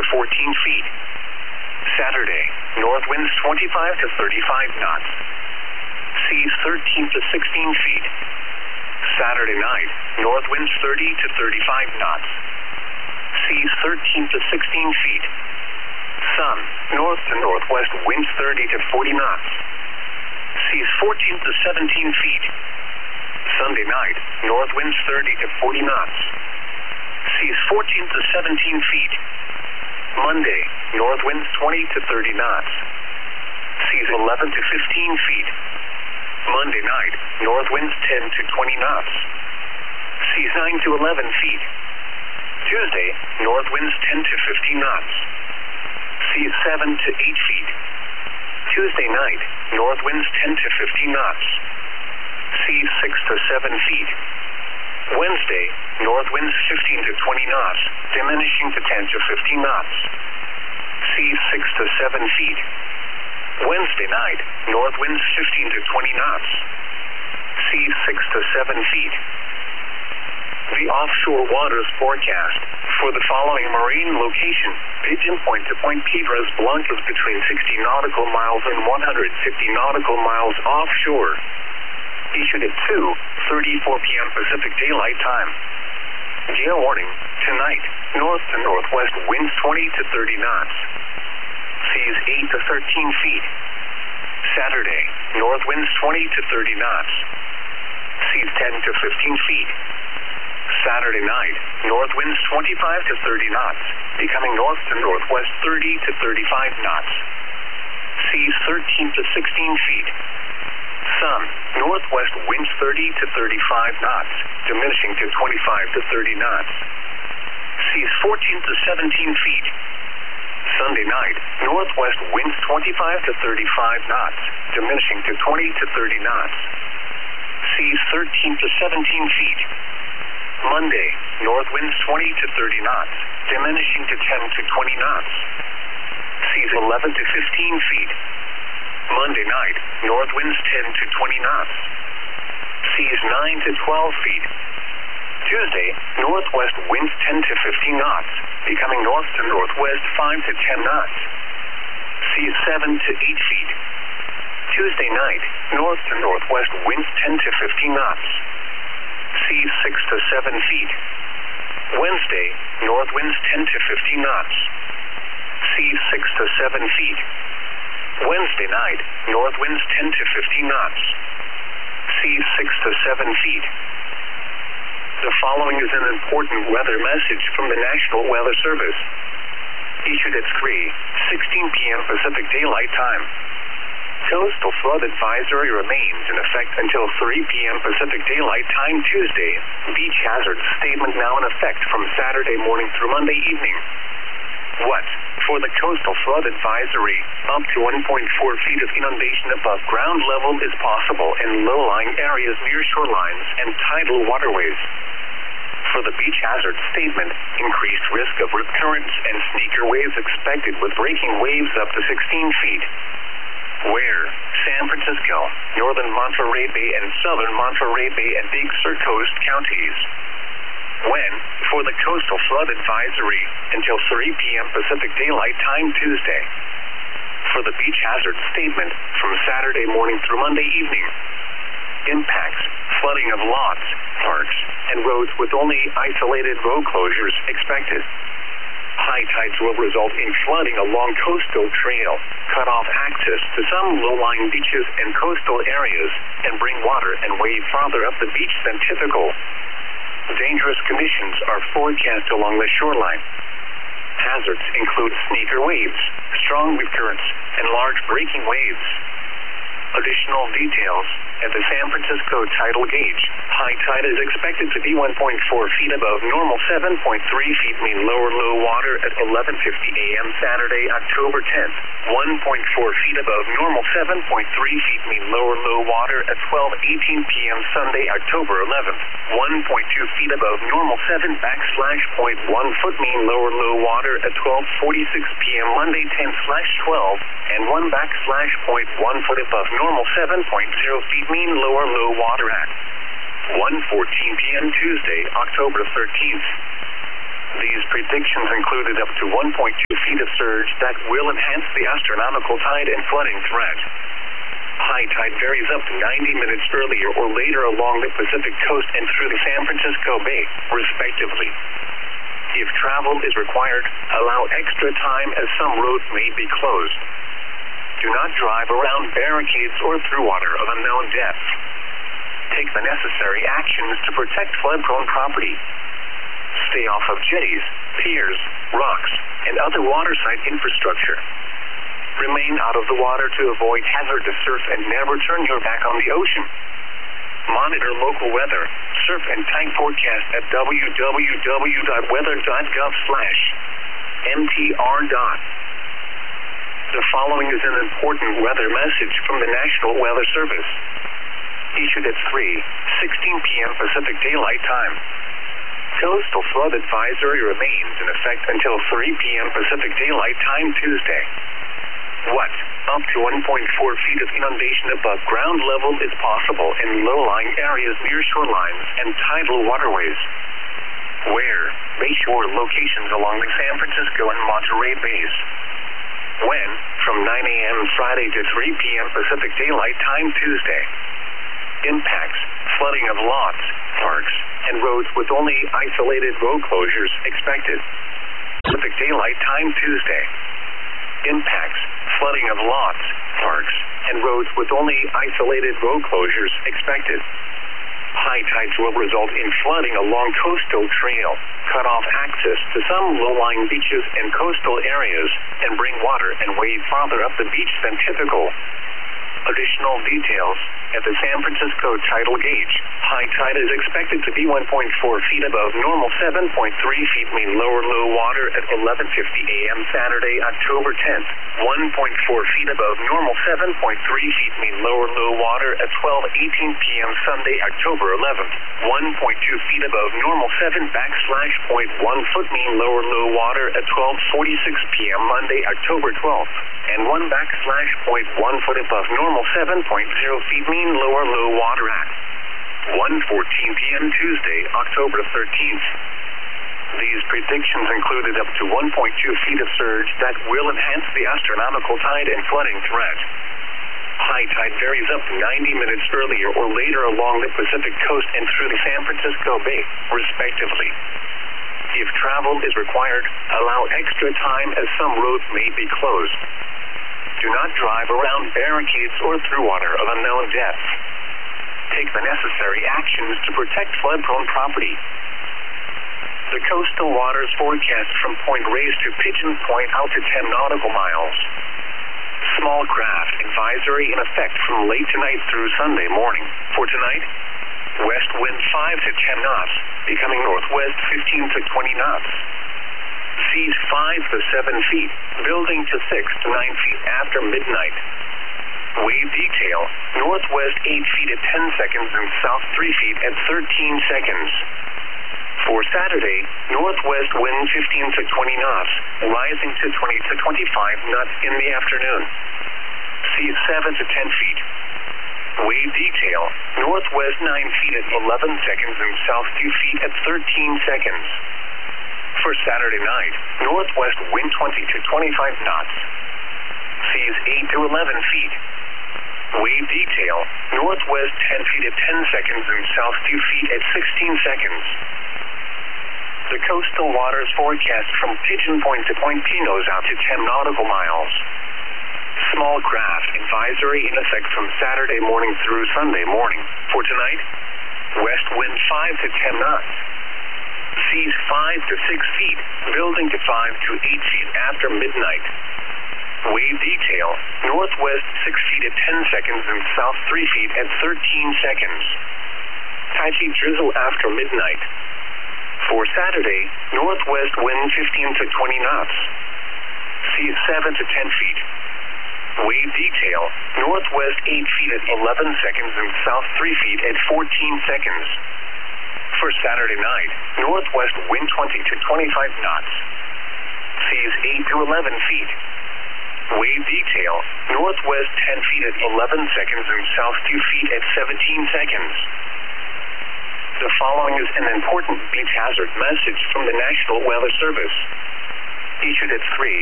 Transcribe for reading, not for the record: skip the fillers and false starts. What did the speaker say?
14 feet. Saturday, north winds 25 to 35 knots. Seas 13 to 16 feet. Saturday night, north winds 30 to 35 knots. Seas 13 to 16 feet. Sun, north to northwest winds 30 to 40 knots. Seas 14 to 17 feet. Sunday night, north winds 30 to 40 knots. Seas 14 to 17 feet. Monday, north winds 20 to 30 knots. Seas 11 to 15 feet. Monday night, north winds 10 to 20 knots. Seas 9 to 11 feet. Tuesday, north winds 10 to 15 knots. Seas 7 to 8 feet. Tuesday night, north winds 10 to 15 knots. Seas 6 to 7 feet. Wednesday, north winds 15 to 20 knots, diminishing to 10 to 15 knots. Seas 6 to 7 feet. Wednesday night, north winds 15 to 20 knots. Seas 6 to 7 feet. The offshore waters forecast for the following marine location: Pigeon Point to Point Piedras Blancas between 60 nautical miles and 150 nautical miles offshore. Issued at 2:34 p.m. Pacific Daylight Time. Gale warning: tonight, north to northwest winds 20 to 30 knots. Seas 8 to 13 feet. Saturday, north winds 20 to 30 knots. Seas 10 to 15 feet. Saturday night, north winds 25 to 30 knots, becoming north to northwest 30 to 35 knots. Seas 13 to 16 feet. Sun, northwest winds 30 to 35 knots, diminishing to 25 to 30 knots. Seas 14 to 17 feet. Sunday night, northwest winds 25 to 35 knots, diminishing to 20 to 30 knots. Seas 13 to 17 feet. Monday, north winds 20 to 30 knots, diminishing to 10 to 20 knots. Seas 11 to 15 feet. Monday night, north winds 10 to 20 knots. Seas 9 to 12 feet. Tuesday, northwest winds 10 to 15 knots, becoming north to northwest 5 to 10 knots. Seas 7 to 8 feet. Tuesday night, north to northwest winds 10 to 15 knots. Seas 6 to 7 feet. Wednesday, north winds 10 to 15 knots. Seas 6 to 7 feet. Wednesday night, north winds 10 to 15 knots. Seas 6 to 7 feet. The following is an important weather message from the National Weather Service. Issued at 3:16 p.m. Pacific Daylight Time. Coastal flood advisory remains in effect until 3 p.m. Pacific Daylight Time Tuesday. Beach hazard statement now in effect from Saturday morning through Monday evening. What? For the coastal flood advisory, up to 1.4 feet of inundation above ground level is possible in low-lying areas near shorelines and tidal waterways. For the beach hazard statement, increased risk of rip currents and sneaker waves expected with breaking waves up to 16 feet. Where? San Francisco, northern Monterey Bay and southern Monterey Bay and Big Sur Coast counties. When? For the coastal flood advisory, until 3 p.m. Pacific Daylight Time Tuesday. For the beach hazard statement, from Saturday morning through Monday evening. Impacts: flooding of lots, parks, and roads with only isolated road closures expected. High tides will result in flooding along coastal trail, cut off access to some low-lying beaches and coastal areas, and bring water and wave farther up the beach than typical. Dangerous conditions are forecast along the shoreline. Hazards include sneaker waves, strong rip currents, and large breaking waves. Additional details: at the San Francisco tidal gauge, high tide is expected to be 1.4 feet above normal, 7.3 feet mean lower low water at 11:50 a.m. Saturday, October 10th. 1.4 feet above normal, 7.3 feet mean lower low water at 12:18 p.m. Sunday, October 11th. 1.2 feet above normal, 7.1 foot mean lower low water at 12:46 p.m. Monday, 10/12, and 1.1 foot above normal, 7.0 feet mean lower low water at 1:14 p.m. Tuesday, October 13th. These predictions included up to 1.2 feet of surge that will enhance the astronomical tide and flooding threat. High tide varies up to 90 minutes earlier or later along the Pacific coast and through the San Francisco Bay, respectively. If travel is required, allow extra time as some roads may be closed. Do not drive around barricades or through water of unknown depth. Take the necessary actions to protect flood-prone property. Stay off of jetties, piers, rocks, and other waterside infrastructure. Remain out of the water to avoid hazardous surf and never turn your back on the ocean. Monitor local weather, surf and tide forecast at www.weather.gov/MTR. The following is an important weather message from the National Weather Service. Issued at 3:16 p.m. Pacific Daylight Time. Coastal flood advisory remains in effect until 3 p.m. Pacific Daylight Time Tuesday. What? Up to 1.4 feet of inundation above ground level is possible in low-lying areas near shorelines and tidal waterways. Where? Bayshore locations along the San Francisco and Monterey Bays. When? From 9 a.m. Friday to 3 p.m. Pacific Daylight Time Tuesday. Impacts: flooding of lots, parks, and roads with only isolated road closures expected. Pacific Daylight Time Tuesday. Impacts: flooding of lots, parks, and roads with only isolated road closures expected. High tides will result in flooding along coastal trail, cut off access to some low-lying beaches and coastal areas, and bring water and wade farther up the beach than typical. Additional details: at the San Francisco tidal gauge, high tide is expected to be 1.4 feet above normal, 7.3 feet mean lower low water at 11:50 a.m. Saturday, October 10th. 1.4 feet above normal, 7.3 feet mean lower low water at 12:18 p.m. Sunday, October 11th. 1.2 feet above normal, 7.1 foot mean lower low water at 12:46 p.m. Monday, October 12th. And 1.1 foot above normal, 7.0 feet mean lower low water at 1:14 p.m. Tuesday, October 13th. These predictions included up to 1.2 feet of surge that will enhance the astronomical tide and flooding threat. High tide varies up to 90 minutes earlier or later along the Pacific coast and through the San Francisco Bay, respectively. If travel is required, allow extra time as some roads may be closed. Do not drive around barricades or through water of unknown depth. Take the necessary actions to protect flood-prone property. The coastal waters forecast from Point Reyes to Pigeon Point out to 10 nautical miles. Small craft advisory in effect from late tonight through Sunday morning. For tonight, west wind 5 to 10 knots, becoming northwest 15 to 20 knots. Seas 5 to 7 feet, building to 6 to 9 feet after midnight. Wave detail: northwest 8 feet at 10 seconds and south 3 feet at 13 seconds. For Saturday, northwest wind 15 to 20 knots, rising to 20 to 25 knots in the afternoon. Seas 7 to 10 feet. Wave detail: northwest 9 feet at 11 seconds and south 2 feet at 13 seconds. For Saturday night, northwest wind 20 to 25 knots. Seas 8 to 11 feet. Wave detail: northwest 10 feet at 10 seconds and south 2 feet at 16 seconds. The coastal waters forecast from Pigeon Point to Point Pinos out to 10 nautical miles. Small craft advisory in effect from Saturday morning through Sunday morning. For tonight, west wind 5 to 10 knots. Seas 5 to 6 feet, building to 5 to 8 feet after midnight. Wave detail: northwest 6 feet at 10 seconds and south 3 feet at 13 seconds. Patchy drizzle after midnight. For Saturday, northwest wind 15 to 20 knots. Seas 7 to 10 feet. Wave detail: northwest 8 feet at 11 seconds and south 3 feet at 14 seconds. For Saturday night, northwest wind 20 to 25 knots. Seas 8 to 11 feet. Wave detail: northwest 10 feet at 11 seconds and south 2 feet at 17 seconds. The following is an important beach hazard message from the National Weather Service. Issued at